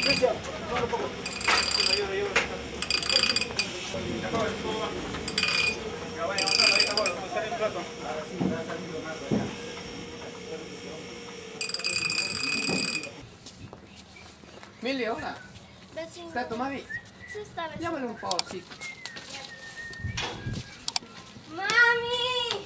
Mili, hola. Vecino. ¿Está tu mami? Sí, está vecino. Llámale un favorcito. ¡Mami!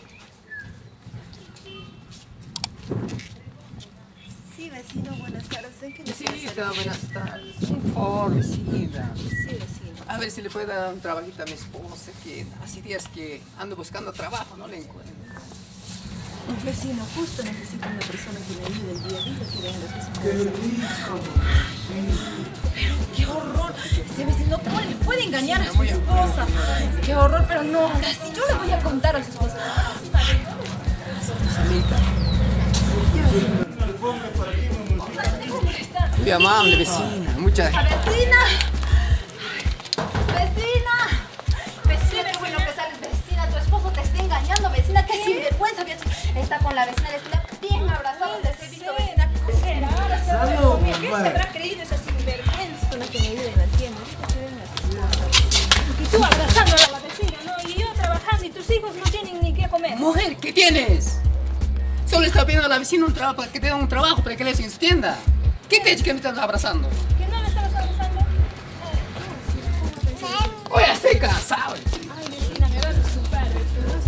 Sí, vecino, buenas tardes. ¿En qué le puedo servir? Vecina, buenas tardes. Un favor, vecina. Sí, vecino. A ver si le puede dar un trabajito a mi esposa, que hace días que ando buscando trabajo, no le encuentro. Vecino, justo necesito una persona que me ayude el día a día, que venga, que se Pero qué horror. Este vecino, ¿cómo le puede engañar a su esposa? Qué horror, pero no. Ahora sí, yo le voy a contar a su esposa. Muy amable, vecina. Muchas gracias. ¡Vecina! ¡Vecina! Vecina, qué bueno que sales, vecina. Tu esposo te está engañando, vecina. ¡Qué sinvergüenza! Está con la vecina bien abrazado. Les he visto, vecina. ¿Qué será? ¿Qué se habrá creído esa sinvergüenza? Con la que me ayude en la tienda. Y tú abrazándola a la vecina, ¿no? Y yo trabajando y tus hijos no tienen ni qué comer. Mujer, ¿qué tienes? Solo está pidiendo a la vecina un trabajo para que te dé un trabajo para que le hagas en su tienda. ¿Qué te ha dicho que me estás abrazando? ¿Que no le estabas abrazando? Oye, estoy cansado. Ay, vecina, me vas a disculpar, pero no se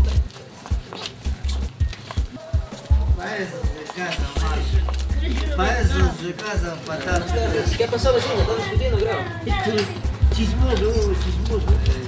preocupe. Maestros de casa, mal. Maestros de casa, fatal. ¿Qué ha pasado, vecino? ¿Están discutiendo, creo? Chismoso, chismoso.